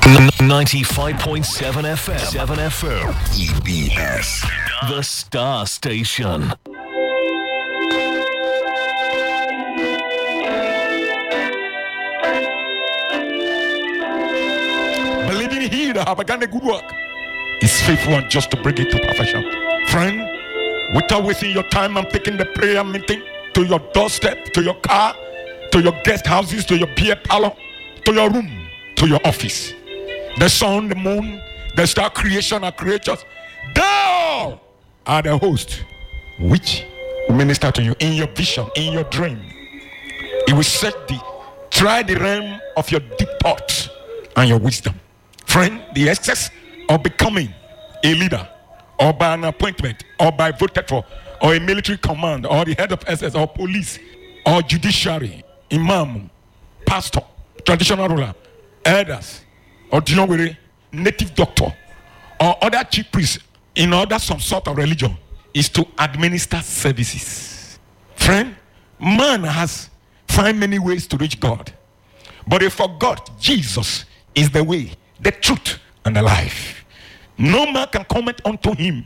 95.7 FM. 7 FM. EBS. The Star Station. Believing he that have begun a good work is faithful and just to bring it to perfection. Friend, without wasting your time, I'm taking the prayer meeting to your doorstep, to your car, to your guest houses, to your beer parlor, to your room, to your office. The sun, the moon, the star creation are creatures. They all are the host which will minister to you in your vision, in your dream. It will try the realm of your deep thoughts and your wisdom. Friend, the excess of becoming a leader, or by an appointment, or by voted for, or a military command, or the head of SS, or police, or judiciary, imam, pastor, traditional ruler, elders, or native doctor, or other chief priests in other some sort of religion, is to administer services. Friend, man has found many ways to reach God, but they forgot Jesus is the way, the truth, and the life. No man can comment unto him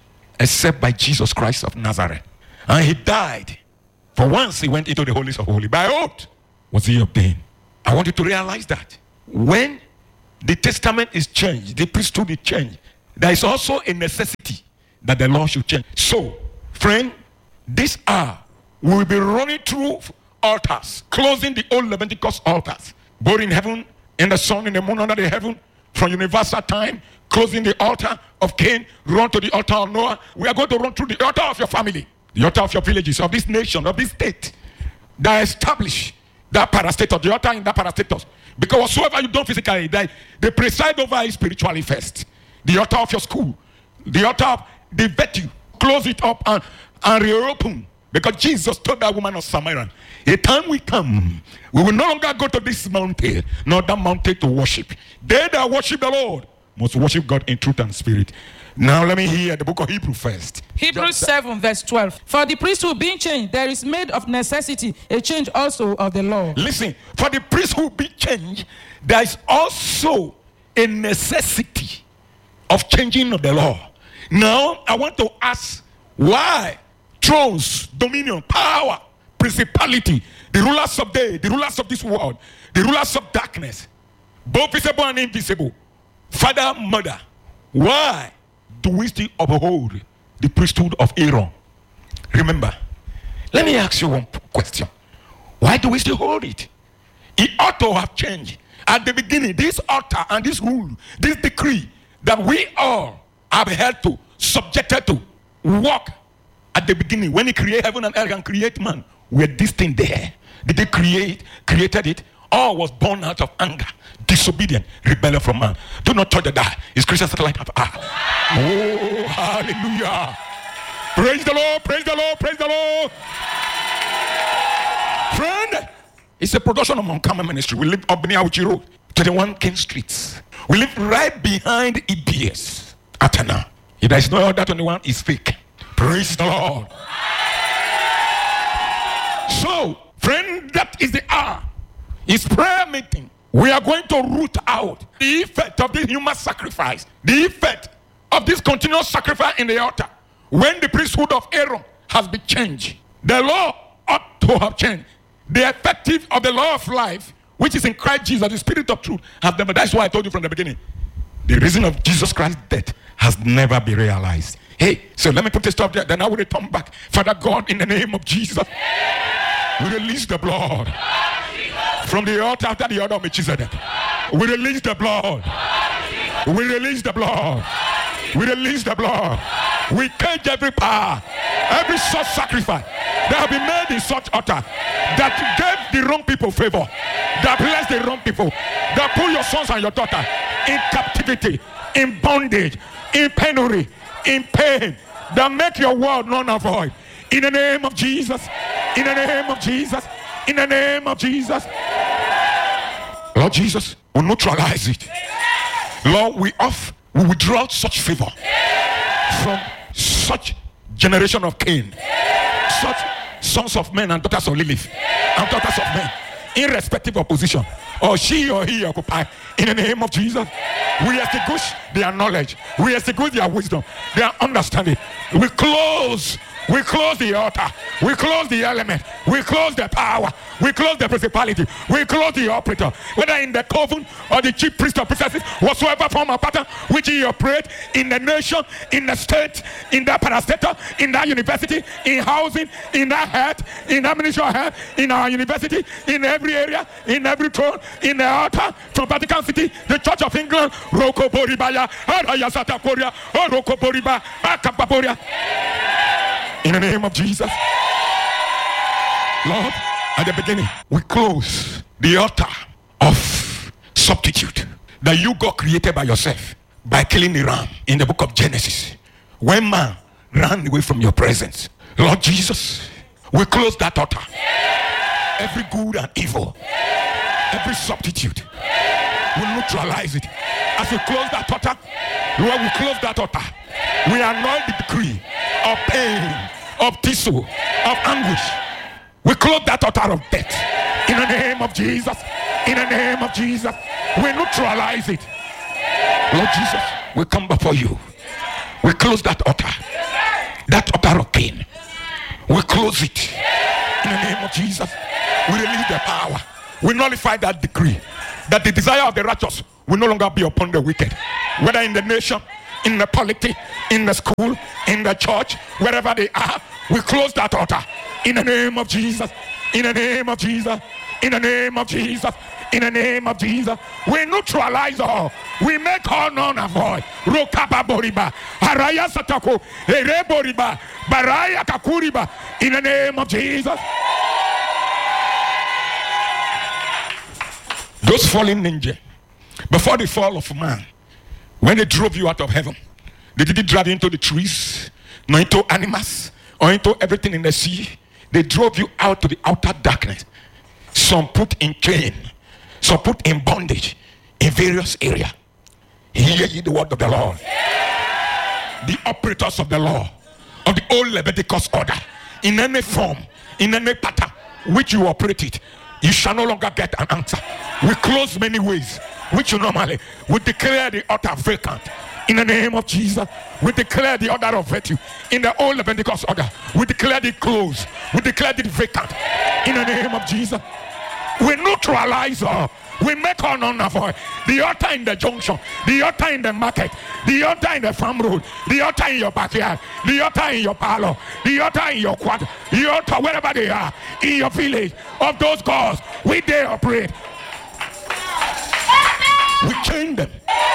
except by Jesus Christ of Nazareth. And he died. For once he went into the holies of holy. By oath was he obtained. I want you to realize that when the testament is changed, the priesthood is changed, there is also a necessity that the law should change. So, friend, this hour we will be running through altars, closing the old Leviticus altars, both in heaven, in the sun, in the moon, under the heaven, from universal time, closing the altar of Cain, run to the altar of Noah. We are going to run through the altar of your family, the altar of your villages, of this nation, of this state, that establish that parastatus, the altar in that parastatus. Because whatsoever you don't physically, they preside over it spiritually first. The altar of your school, the altar of the virtue, close it up and reopen. Because Jesus told that woman of Samaria, a time will come, we will no longer go to this mountain, nor that mountain to worship. They that worship the Lord must worship God in truth and spirit. Now let me hear the book of Hebrews first. Hebrews 7 verse 12. For the priesthood being changed, there is made of necessity a change also of the law. Listen, for the priesthood being changed, there is also a necessity of changing of the law. Now I want to ask, why thrones, dominion, power, principality, the rulers of day, the rulers of this world, the rulers of darkness, both visible and invisible, father, mother, why do we still uphold the priesthood of Aaron? Remember, let me ask you one question. Why do we still hold it? It ought to have changed. At the beginning, this altar and this rule, this decree that we all are held to, subjected to, walk at the beginning, when he created heaven and earth and create man, were this thing there. Did they created it? All was born out of anger, disobedient, rebellion from man. Do not touch the die. Is Christian satellite of Oh, hallelujah. Praise the Lord, praise the Lord, praise the Lord. Friend, it's a production of Mount Carmel Ministry. We live up near Auchi Road, 21 King Streets. We live right behind EBS. Atana. If there is no other 21, it's fake. Praise the Lord. So, friend, that is the hour. It's prayer meeting. We are going to root out the effect of this human sacrifice, the effect of this continuous sacrifice in the altar. When the priesthood of Aaron has been changed, the law ought to have changed. The effective of the law of life, which is in Christ Jesus, the spirit of truth, has never. That's why I told you from the beginning. The reason of Jesus Christ's death has never been realized. Hey, so let me put this stuff there. Then I will return back. Father God, in the name of Jesus, we release the blood from the altar after the order of Melchizedek. We release the blood. We release the blood. We release the blood. We cage every power, every such sacrifice that have been made in such altar, that gave the wrong people favor, that blessed the wrong people, that put your sons and your daughter in captivity, in bondage, in penury, in pain, that make your world non and void. In the name of Jesus, in the name of Jesus, in the name of Jesus. Lord Jesus, we neutralize it. Lord, we withdraw such favor from such generation of Cain, such sons of men and daughters of Lilith, and daughters of men, irrespective of position. or she or he occupy. In the name of Jesus, we extinguish their knowledge. We extinguish their wisdom, their understanding. We close the altar. We close the element. We close the power. We close the principality. We close the operator. Whether in the coven or the chief priest or priestesses, whatsoever form of pattern which he operate in the nation, in the state, in that parastatal, in that university, in housing, in that head, in that ministry of health, in our university, in every area, in every throne, in the altar, from Vatican City, the Church of England, Roko Boribaya, Arayasata Korea, Roko Boriba, Akapaporia. In the name of Jesus, Lord, at the beginning, we close the altar of substitute that you God created by yourself by killing the ram in the book of Genesis. When man ran away from your presence, Lord Jesus, we close that altar. Every good and evil, every substitute, we neutralize it. As we close that altar, Lord, we close that altar. We anoint the decree of pain, of tissue, of anguish. We close that altar of death. In the name of Jesus. In the name of Jesus. We neutralize it. Lord Jesus, we come before you. We close that altar. That altar of pain. We close it. In the name of Jesus. We release the power. We nullify that decree. That the desire of the righteous will no longer be upon the wicked. Whether in the nation, in the polity, in the school, in the church, wherever they are, we close that altar. In the name of Jesus. In the name of Jesus. In the name of Jesus. In the name of Jesus. We neutralize all. We make all none avoid. Rokaba boriba. Haraya satako. Ere boriba. Baraya kakuriba. In the name of Jesus. Those fallen angels, before the fall of man, when they drove you out of heaven, they didn't drive you into the trees, nor into animals, or into everything in the sea. They drove you out to the outer darkness. Some put in chain, some put in bondage in various areas. Hear ye the word of the Lord. The operators of the law, of the old Leviticus order, in any form, in any pattern which you operate it, you shall no longer get an answer. We close many ways which you normally would declare the altar vacant. In the name of Jesus, we declare the order of virtue. In the old Leviticus order, we declare it closed. We declare it vacant. In the name of Jesus, we neutralize all. We make all none avoid. The altar in the junction, the altar in the market, the altar in the farm road, the altar in your backyard, the altar in your parlor, the altar in your quad, the altar wherever they are, in your village, of those gods, we dare operate. We change them.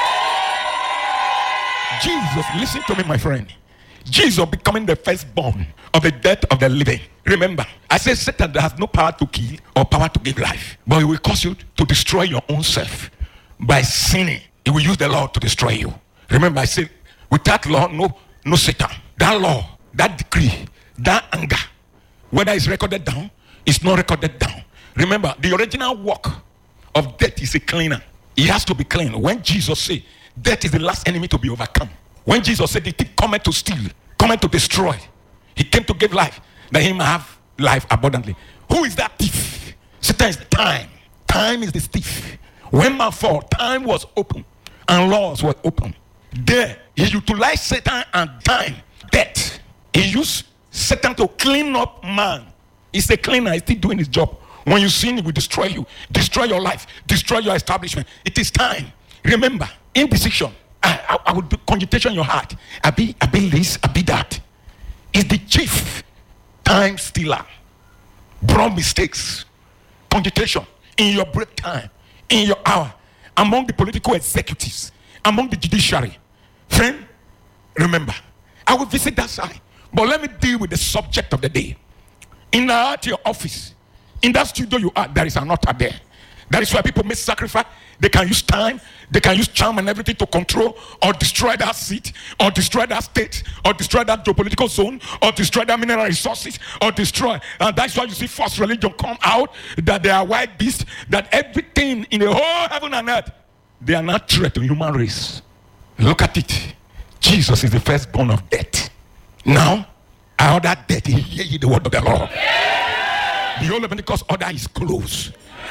Jesus, listen to me, my friend. Jesus becoming the firstborn of the death of the living. Remember, I said Satan has no power to kill or power to give life, but he will cause you to destroy your own self by sinning. He will use the law to destroy you. Remember, I said without law, no Satan. That law, that decree, that anger, whether it's recorded down, it's not recorded down. Remember, the original work of death is a cleaner. He has to be clean. When Jesus said death is the last enemy to be overcome. When Jesus said the thief cometh to steal, cometh to destroy, he came to give life, that he might have life abundantly. Who is that thief? Satan is time. Time is the thief. When man fall, time was open and laws were open. There, he utilized Satan and time, death. He used Satan to clean up man. He's a cleaner. He's still doing his job. When you sin, he will destroy you, destroy your life, destroy your establishment. It is time. Remember, indecision. I would do conjugation in your heart. I be this, I be that. Is the chief time stealer. Broad mistakes. Conjugation in your break time, in your hour, among the political executives, among the judiciary. Friend, remember, I will visit that side. But let me deal with the subject of the day. In your office, in that studio you are, there is an altar there. That is why people make sacrifice. They can use time, they can use charm and everything to control or destroy that seat, or destroy that state, or destroy that geopolitical zone, or destroy that mineral resources, or destroy. And that's why you see false religion come out, that they are wild beasts, that everything in the whole heaven and earth, they are not threat to human race. Look at it. Jesus is the firstborn of death. Now, I order death. Hear ye the word of the Lord. The whole Leviticus order is closed.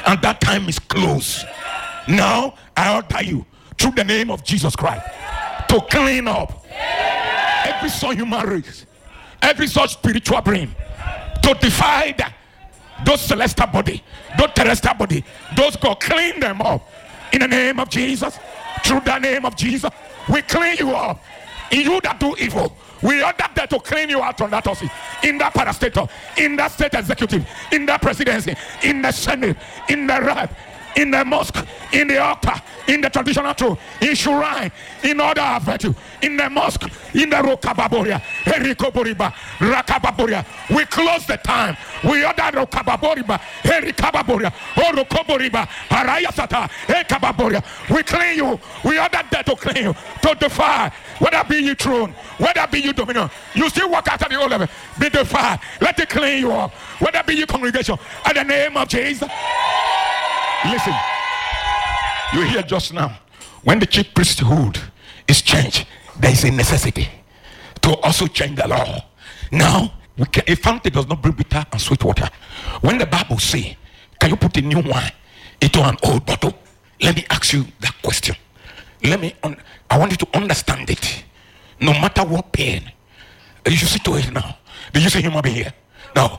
and that time is close. Now I order you through the name of Jesus Christ to clean up every such human race, every such spiritual brain, to divide those celestial body, those terrestrial body, those God, clean them up in the name of Jesus. Through the name of Jesus, we clean you up. In you that do evil, we order that to clean you out from that office, in that parastatal, in that state executive, in that presidency, in the senate, in the rep, in the mosque, in the altar, in the traditional truth, in shrine, in order of virtue, in the mosque, in the Rokababoria, Erikoboriba, Rakababoria. We close the time. We order Rokababoriba, Erikababoria, Orokoboriba, Harayasata, Ekababoria. We clean you. We order that to clean you, to defy, whether be you throne, whether be you dominion. You still walk after the old level, be defied. Let it clean you up, whether be you congregation, in the name of Jesus. Listen, you hear just now, when the chief priesthood is changed, there is a necessity to also change the law. Now, a fountain does not bring bitter and sweet water. When the Bible says, can you put a new wine into an old bottle? Let me ask you that question. I want you to understand it. No matter what pain, you see to it now. Do you see human being here? No.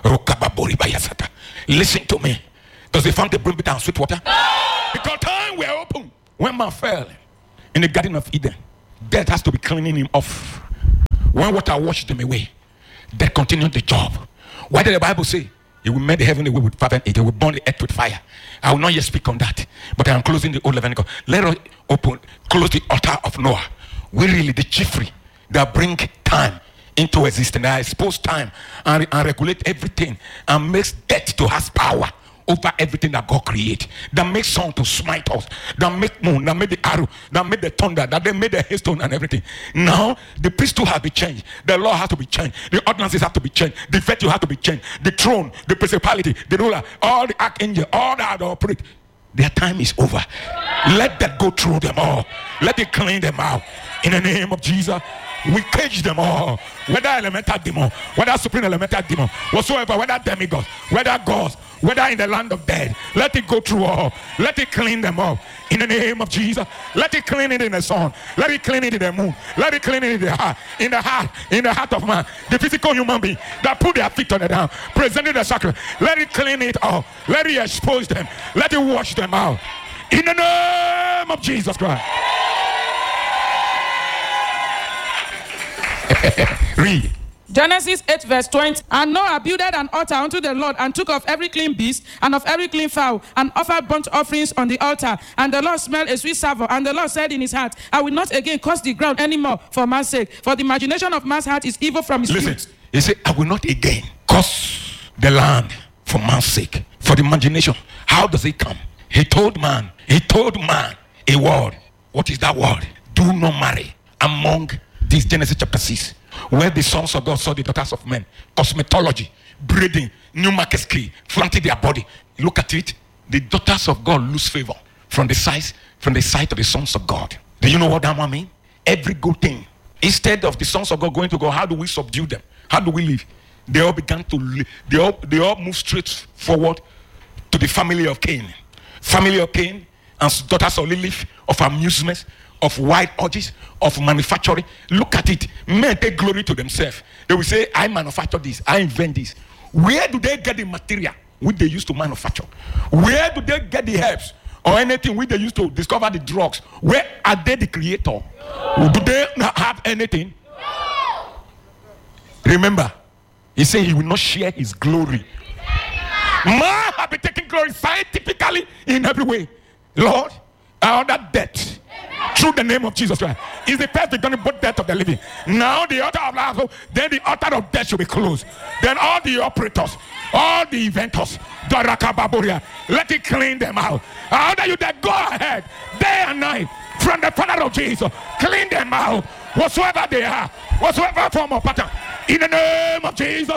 Listen to me. Does the fountain bring bitter and sweet water? Because time were open when man fell in the Garden of Eden. Death has to be cleaning him off. When water washed him away, death continued the job. Why did the Bible say he will make the heaven away with fire and he will burn the earth with fire? I will not yet speak on that, but I am closing the old Leviticus. Let us close the altar of Noah. We really the chiefry that bring time into existence, that expose time and regulate everything and makes death to have power over everything that God created, that makes sun to smite us, that make moon, that made the arrow, that made the thunder, that they made the hailstone and everything. Now the priesthood has to be changed, the law has to be changed, the ordinances have to be changed, the virtue has to be changed, the throne, the principality, the ruler, all the archangel, all that operate. Their time is over. Let that go through them all. Let it clean them out. In the name of Jesus, we cage them all. Whether elemental demon, whether supreme elemental demon, whatsoever, whether demigods, whether gods, whether in the land of dead, let it go through all. Let it clean them up. In the name of Jesus, let it clean it in the sun. Let it clean it in the moon. Let it clean it in the heart. In the heart of man. The physical human being that put their feet on the down, presented the sacrifice. Let it clean it all. Let it expose them. Let it wash them out. In the name of Jesus Christ. Read. Genesis 8 verse 20. And Noah builded an altar unto the Lord, and took of every clean beast and of every clean fowl, and offered burnt offerings on the altar. And the Lord smelled a sweet savour. And the Lord said in his heart, I will not again curse the ground any more for man's sake, for the imagination of man's heart is evil from his youth. He said, I will not again curse the land for man's sake, for the imagination. How does it come? He told man a word. What is that word? Do not marry among this. Genesis chapter 6, where the sons of God saw the daughters of men, cosmetology, breeding, new market skill, flaunting their body. Look at it. The daughters of God lose favor from the sight of the sons of God. Do you know what that one means? Every good thing. Instead of the sons of God going to God, how do we subdue them? How do we live? They all began to live. They all move straight forward to the family of Cain. Family of Cain and daughters of Lilith, of amusements, of wild orgies, of manufacturing. Look at it. Men take glory to themselves. They will say, I manufacture this, I invent this. Where do they get the material which they used to manufacture? Where do they get the herbs or anything which they used to discover the drugs? Where are they the creator? Do they not have anything? Remember, he said he will not share his glory. Man have been taking glory scientifically in every way. Lord, I order death through the name of Jesus Christ. Is the perfect going to put death of the living? Now the altar of life, then the altar of death should be closed. Then all the operators, all the inventors, the Rakababoria, let it clean them out. I order you that go ahead, day and night, from the Father of Jesus, clean them out, whatsoever they are, whatsoever form of pattern, in the name of Jesus.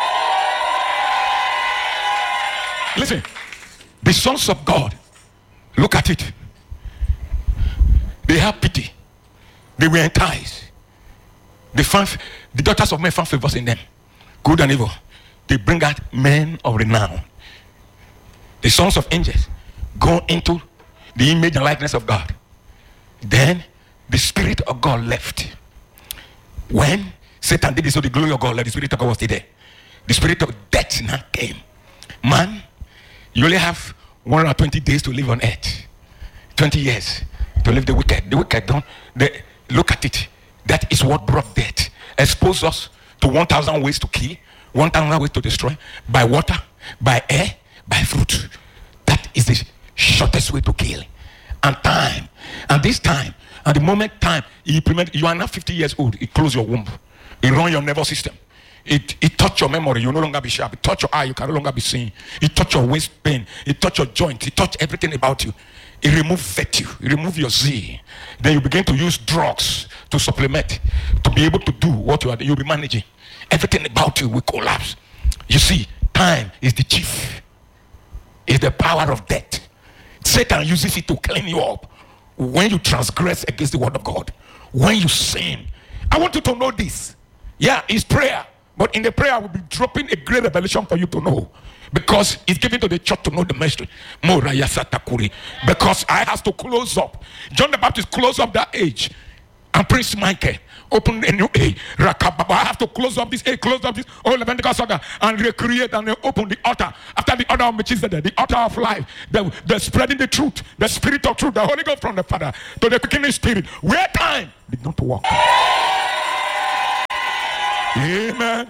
Listen, the sons of God, look at it. They have pity. They were enticed. The daughters of men found favors in them, good and evil. They bring out men of renown. the sons of angels go into the image and likeness of God. Then the Spirit of God left. When Satan did this, so the glory of God left, the Spirit of God was still there. The spirit of death now came. Man, you only have 120 days to live on earth. 20 years to live the wicked. The wicked don't. Look at it. That is what brought death. Expose us to 1,000 ways to kill, 1,000 ways to destroy, by water, by air, by fruit. That is the shortest way to kill. And time. And this time, at the moment time, you are now 50 years old, it close your womb. It run your nervous system. It touch your memory, you no longer be sharp. It touch your eye, you can no longer be seeing. It touch your waist pain. It touch your joint. It touch everything about you. It remove virtue. It remove your zeal. Then you begin to use drugs to supplement, to be able to do what you are. You'll be managing. Everything about you will collapse. You see, time is the chief. It's the power of death. Satan uses it to clean you up when you transgress against the word of God. When you sin. I want you to know this. Yeah, it's prayer. But in the prayer, I will be dropping a great revelation for you to know. Because it's given to the church to know the mystery. Because I have to close up. John the Baptist closed up that age. And Prince Michael opened a new age. I have to close up this age, close up this old Leviticus order, and recreate and open the altar. After the order of Melchizedek, the altar of life, the spreading the truth, the spirit of truth, the Holy Ghost from the Father to the quickening spirit. Where time did not walk. Amen.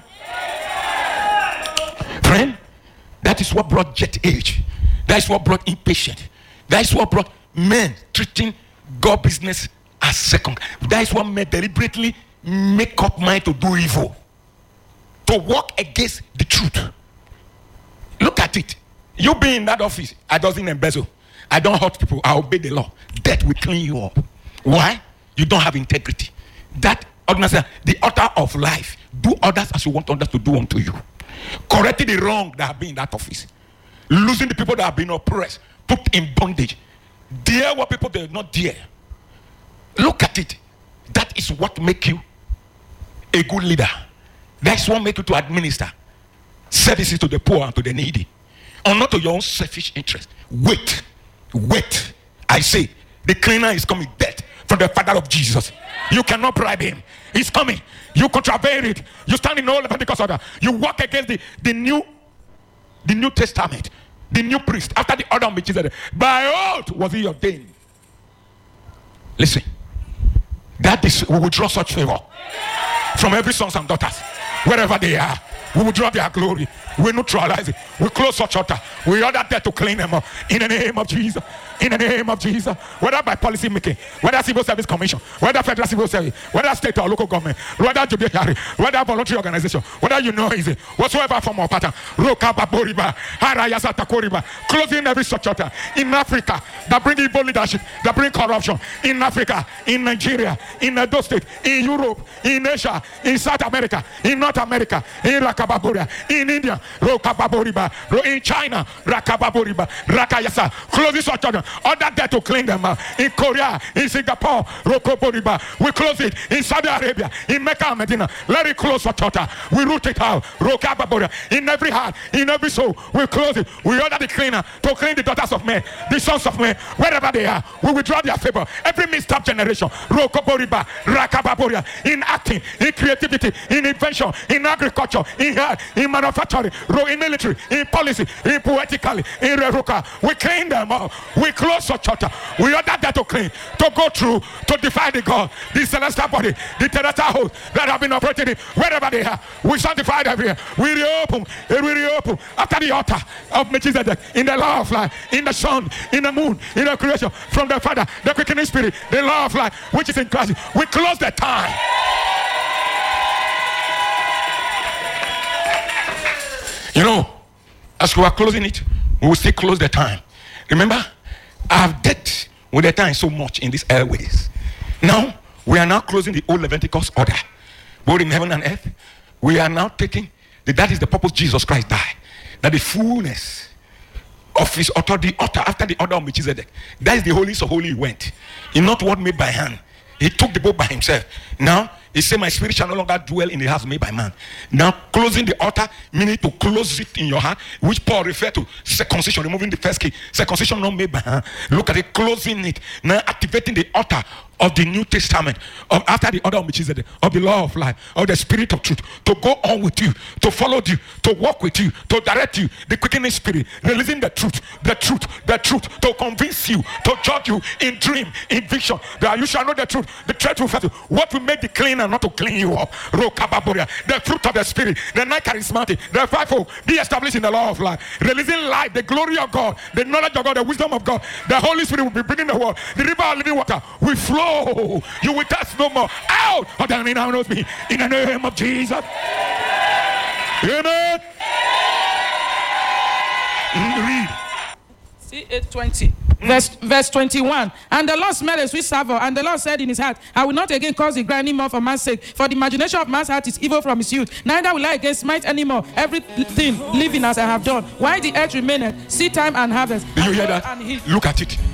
Friend, that is what brought jet age. That is what brought impatient. That is what brought men treating God business as second. That is what men deliberately make up mind to do evil, to walk against the truth. Look at it. You be in that office, I doesn't embezzle, I don't hurt people, I obey the law. Death will clean you up. Why? You don't have integrity. That the altar of life. Do others as you want others to do unto you. Correcting the wrong that have been in that office. Losing the people that have been oppressed, put in bondage. Dare what people did not dare. Look at it. That is what make you a good leader. That's what make you to administer services to the poor and to the needy, and not to your own selfish interest. Wait. I say, the cleaner is coming. Death from the Father of Jesus. You cannot bribe him. He's coming. You contravene it. You stand in all Leviticus order. You walk against the New Testament, the new priest after the order of Melchizedek. By oath was he ordained. Listen, that is, we will draw such favor from every sons and daughters, wherever they are. We will draw their glory. We neutralize it. We close such altar. We order death to clean them up. In the name of Jesus. In the name of Jesus. Whether by policy making, whether civil service commission, whether federal civil service, whether state or local government, whether judiciary, whether voluntary organization, whether you know is it, whatsoever form of pattern, closing every such altar in Africa that bring evil leadership, that bring corruption, in Africa, in Nigeria, in Edo State, in Europe, in Asia, in South America, in North America, in Rakababoria, in India, in China, Rakababoriba, Rakayasa, close this altar. Order there to clean them in Korea, in Singapore, Rokoboriba. We close it in Saudi Arabia, in Mecca and Medina. Let it close for Chota. We root it out. Rokababoria. In every heart, in every soul, we close it. We order the cleaner to clean the daughters of men, the sons of men, wherever they are. We withdraw their favor. Every mixed up generation, Rokoboriba, Rakababoria, in acting, in creativity, in invention, in agriculture, in health, in manufacturing, in military, in policy, in poetically, in Reruka. We clean them all. We close such altar. We order that to clean, to go through, to defy the God, the celestial body, the terrestrial host that have been operating it, wherever they are. We sanctify them here. We reopen after the altar of Melchizedek, in the law of life, in the sun, in the moon, in the creation, from the Father, the quickening spirit, the law of life, which is in Christ. We close the time. You know, as we are closing it, we will still close the time. Remember, I have dealt with the time so much in these airways. Now, we are now closing the old Leviticus order, both in heaven and earth. We are now taking, that is the purpose Jesus Christ died. That the fullness of his authority, after the order of Melchizedek, that is the holiest of holy he went. In not what made by hand. He took the boat by himself. Now, He said, my spirit shall no longer dwell in the house made by man. Now closing the altar, meaning to close it in your heart, which Paul referred to circumcision, removing the first key. Circumcision not made by hand. Look at it, closing it. Now activating the altar of the New Testament, of after the order of Melchizedek, of the law of life, of the spirit of truth, to go on with you, to follow you, to walk with you, to direct you, the quickening spirit, releasing the truth, to convince you, to judge you in dream, in vision, that you shall know the truth will first. What will make the clean and not to clean you up? The fruit of the spirit, the night charismatic, the fivefold, be established in the law of life, releasing life, the glory of God, the knowledge of God, the wisdom of God. The Holy Spirit will be bringing the world, the river of living water will flow. You will thirst no more. Out of the name of me, in the name of Jesus. Amen. Read. See 8:20. Verse 21. And the Lord smelled a sweet savour, and the Lord said in his heart, I will not again cause the grinding more for man's sake, for the imagination of man's heart is evil from his youth. Neither will I again smite any more everything living as I have done. While the earth remaineth, seed time and harvest. Do you hear that? Look at it.